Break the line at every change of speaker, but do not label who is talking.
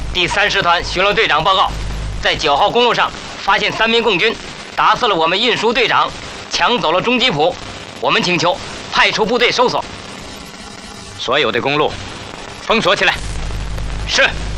第30团巡逻队长报告，在9号公路上发现3名共军打死了我们运输队长，抢走了中吉普。我们请求派出部队搜索。所有的公路封锁起来。是。